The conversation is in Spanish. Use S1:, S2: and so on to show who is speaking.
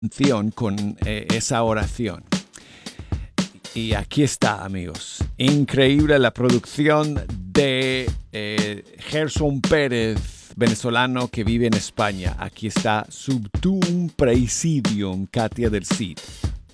S1: con esa oración. Y aquí está, amigos. Increíble la producción de Gerson Pérez, venezolano que vive en España. Aquí está Subtum Praesidium, Katia del Cid.